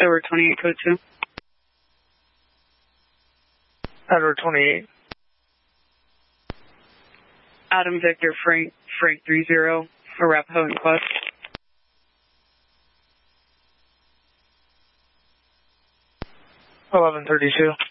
Edward 28, code 2. Edward 28. Adam Victor Frank 30 Arapahoe and Quest. 1132.